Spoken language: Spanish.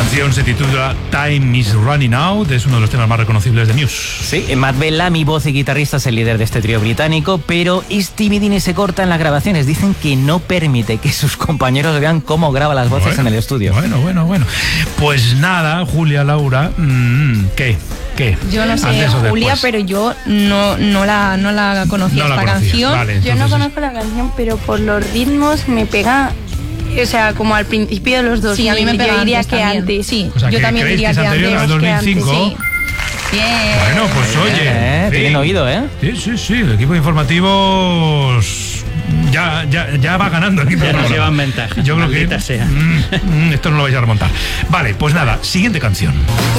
canción se titula Time is Running Out, es uno de los temas más reconocibles de Muse. Sí, Matt Bellamy, voz y guitarrista, es el líder de este trío británico, pero es timidín y se corta en las grabaciones. Dicen que no permite que sus compañeros vean cómo graba las voces en el estudio. Bueno. Pues nada, Julia, Laura, ¿qué? Yo no sé, Julia, pero yo no la conocía esta canción. Vale, yo no conozco la canción, pero por los ritmos me pega. O sea, como al principio de los 2000. Sí, a mí me pega. Yo diría antes que también. antes. Sí, O sea, yo también diría que anterior antes. al 2005. Sí. Bien. Bueno, pues oye. Tienen oído, ¿eh? Sí, el equipo de informativos ya va ganando el equipo. Ya nos llevan ventaja. Yo creo que sea. esto no lo vais a remontar. Vale, pues nada, siguiente canción.